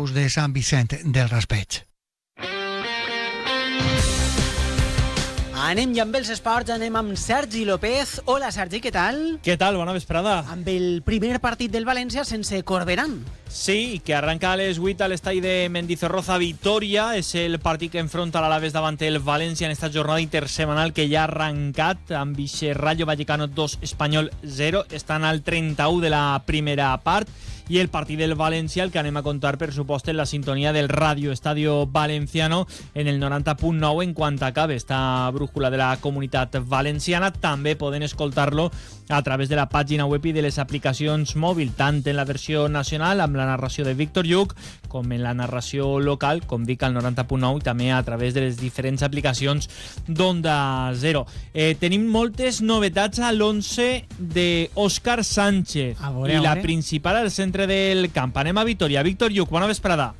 campus de Sant Vicent del Raspeig. Anem ja amb els esports, anem amb Sergi López. Hola, Sergi, què tal? Què tal? Bona vesprada. Amb el primer partit del València sense Corberán. Sí, que arranca a les 8 a l'estadi de Mendizorroza Vitoria. És el partit que enfronta l'Alaves davant el València en esta jornada intersemanal que ja ha arrencat amb Vixe Rayo Vallecano 2, Espanyol 0. Estan al 31 de la primera part. I el partit del València, el que anem a contar, per supost, en la sintonia del Radio Estadio Valenciano en el 90.9 en quant acabe esta brújula de la comunitat valenciana. També poden escoltar-lo a través de la pàgina web i de les aplicacions mòbil, tant en la versió nacional amb la narració de Víctor Lluc com en la narració local, com dic, al 90.9 i també a través de les diferents aplicacions d'Onda Cero. Tenim moltes novetats a l'11 d'Òscar Sánchez i la principal al centre del camp. Anem a Vitoria. Víctor Lluc, bona vesprada.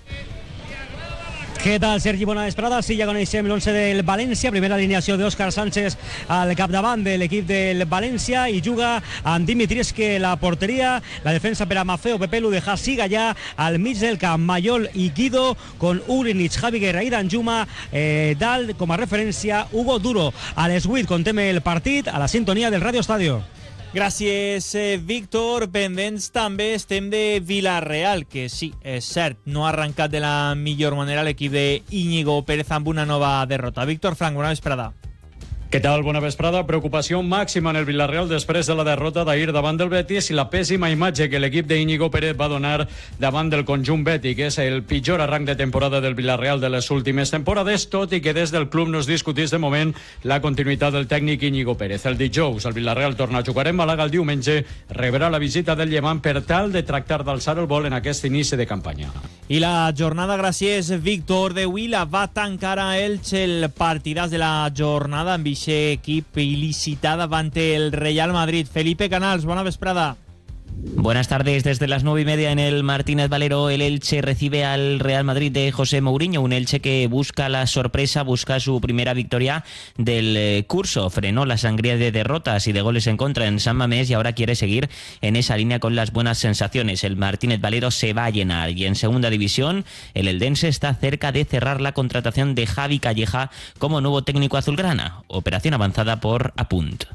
Què tal, Sergi? Bona vesprada. Sí, ja coneixem l'11 del València. Primera alineació d'Òscar Sánchez al capdavant de l'equip del València i juga amb Dimitrievski la porteria, la defensa per a Mafeo, Pepelu de Hassi Gallà, al mig del camp Mayol i Guido, con Urinich, Javi Guerra i Danjuma, dalt com a referència Hugo Duro. A les 8 contem el partit a la sintonia del Radio Estadio. Gràcies, Víctor. Pendents també estem de Villarreal, que sí, és cert, no ha arrencat de la millor manera l'equip de Íñigo Pérez amb una nova derrota. Víctor Frank, bona vesprada. Què tal? Bona vesprada. Preocupació màxima en el Villarreal després de la derrota d'ahir davant del Betis i la pèssima imatge que l'equip d'Íñigo Pérez va donar davant del conjunt bètic. És el pitjor arranc de temporada del Villarreal de les últimes temporades, tot i que des del club no es discutís de moment la continuïtat del tècnic Íñigo Pérez. El dijous el Villarreal torna a jugar en Màlaga, el diumenge rebrà la visita del Llevant per tal de tractar d'alçar el vol en aquest inici de campanya. I la jornada, gràcies, Víctor, de Huila va tancar a Elche el partidàs de la jornada amb aquest equip il·licitat davant el Real Madrid. Felipe Canals, bona vesprada. Buenas tardes. Desde las 9:30 en el Martínez Valero, el Elche recibe al Real Madrid de José Mourinho, un Elche que busca la sorpresa, busca su primera victoria del curso. Frenó la sangría de derrotas y de goles en contra en San Mamés y ahora quiere seguir en esa línea con las buenas sensaciones. El Martínez Valero se va a llenar y en segunda división el eldense está cerca de cerrar la contratación de Javi Calleja como nuevo técnico azulgrana. Operación avanzada por Apunt.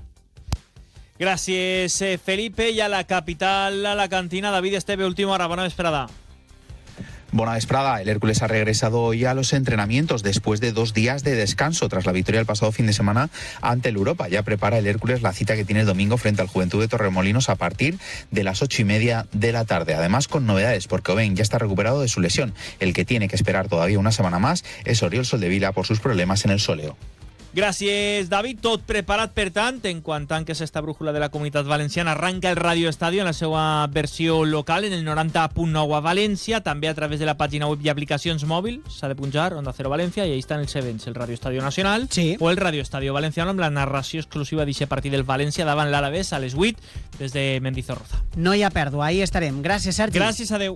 Gràcies, Felipe. I a la capital, a la cantina, David Esteve, última hora. Bona vesprada. Buena vesprada. El Hércules ha regresado hoy a los entrenamientos después de 2 días de descanso tras la victoria el pasado fin de semana ante el Europa. Ya prepara el Hércules la cita que tiene el domingo frente al Juventud de Torremolinos a partir de las 8:30 de la tarde. Además, con novedades, porque Oben ya está recuperado de su lesión. El que tiene que esperar todavía una semana más es Oriol Soldevila por sus problemas en el sóleo. Gràcies, David. Tot preparat, per tant, en quant tanques esta brújula de la comunitat valenciana. Arranca el Radio Estadio en la seva versió local en el 90.9 a València, també a través de la pàgina web i aplicacions mòbil. S'ha de punjar Onda Cero València i ahí estan els events, el Radio Estadio Nacional, sí, o el Radio Estadio Valenciano amb la narració exclusiva d'aquest partit del València davant l'Alavés a les 8 des de Mendizorroza. No hi ha pèrdua, ahí estarem. Gràcies, Sergi. Gràcies, adeu.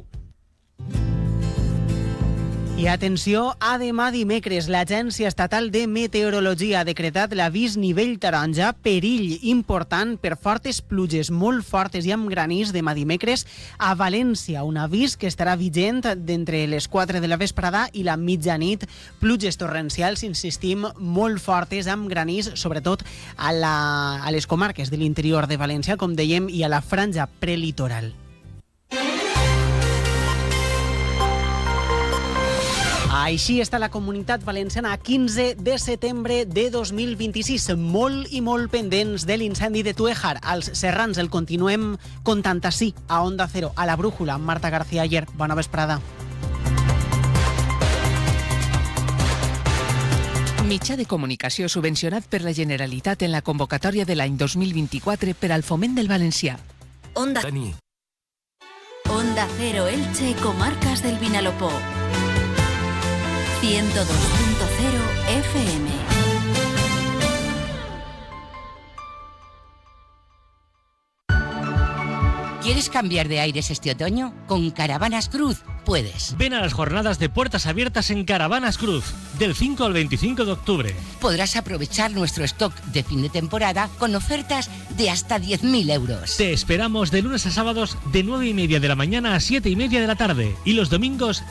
I atenció, a demà dimecres, l'Agència Estatal de Meteorologia ha decretat l'avís nivell taronja, perill important per fortes pluges molt fortes i amb granís demà dimecres a València. Un avís que estarà vigent d'entre les 4 de la vesprada i la mitjanit. Pluges torrencials, insistim, molt fortes amb granís, sobretot a les comarques de l'interior de València, com dèiem, i a la franja prelitoral. Així està la comunitat valenciana a 15 de setembre de 2026. Molt i molt pendents de l'incendi de Tuéjar. Als serrans el continuem contant ací, a Onda Cero, a la brújula, amb Marta García Ayer. Bona vesprada. Mitjà de comunicació subvencionat per la Generalitat en la convocatòria de l'any 2024 per al foment del valencià. Onda Cero Elche y Comarcas del Vinalopó. 102.0 FM. ¿Quieres cambiar de aires este otoño? Con Caravanas Cruz puedes. Ven a las jornadas de puertas abiertas en Caravanas Cruz, del 5 al 25 de octubre. Podrás aprovechar nuestro stock de fin de temporada con ofertas de hasta 10.000 euros. Te esperamos de lunes a sábados de 9:30 de la mañana a 7:30 de la tarde y los domingos